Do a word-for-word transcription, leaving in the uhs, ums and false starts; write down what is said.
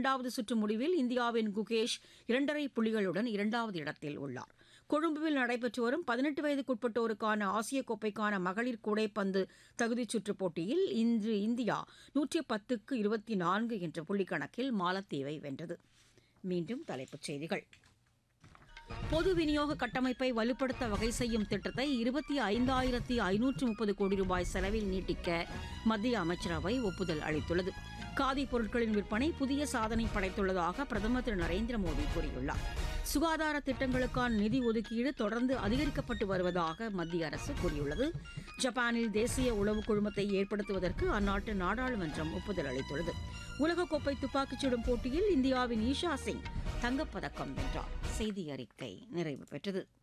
இரண்டாவது சுற்று முடிவில் இந்தியாவின் குகேஷ் இரண்டரை புள்ளிகளுடன் இரண்டாவது இடத்தில் உள்ளார். கொழும்புவில் நடைபெற்று வரும் பதினெட்டு வயதுக்குட்பட்டோருக்கான ஆசிய கோப்பைக்கான மகளிர் கூடைப்பந்து தகுதிச் சுற்றுப் போட்டியில் இன்று இந்தியா நூற்றி பத்துக்கு இருபத்தி நான்கு என்ற புள்ளிக்கணக்கில் மாலத்தீவை வென்றது. மீண்டும் தலைப்புச் செய்திகள். பொது விநியோக கட்டமைப்பை வலுப்படுத்த வகை செய்யும் திட்டத்தை இருபத்தி ஐந்தாயிரத்தி ஐநூற்று முப்பது கோடி ரூபாய் செலவில் நீட்டிக்க மத்திய அமைச்சரவை ஒப்புதல் அளித்துள்ளது. காதி பொருட்களின் விற்பனை புதிய சாதனை படைத்துள்ளதாக பிரதமர் திரு நரேந்திர மோடி கூறியுள்ளார். சுகாதார திட்டங்களுக்கான நிதி ஒதுக்கீடு தொடர்ந்து அதிகரிக்கப்பட்டு வருவதாக மத்திய அரசு கூறியுள்ளது. ஜப்பானில் தேசிய உளவு குழுமத்தை ஏற்படுத்துவதற்கு அந்நாட்டு நாடாளுமன்றம் ஒப்புதல் அளித்துள்ளது. உலகக்கோப்பை துப்பாக்கிச் சுடும் போட்டியில் இந்தியாவின் ஈஷா சிங் தங்கப்பதக்கம் வென்றார். செய்தி அறிக்கை நிறைவு பெற்றது.